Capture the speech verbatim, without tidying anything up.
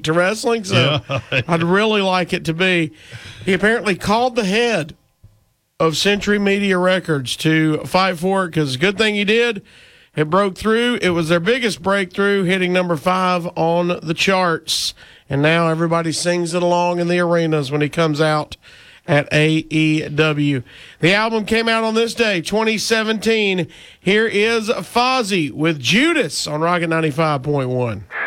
to wrestling, so yeah. I'd really like it to be. He apparently called the head of Century Media Records to fight for it because good thing he did. It broke through. It was their biggest breakthrough, hitting number five on the charts. And now everybody sings it along in the arenas when he comes out at A E W. The album came out on this day, twenty seventeen. Here is Fozzy with Judas on Rocket ninety-five point one.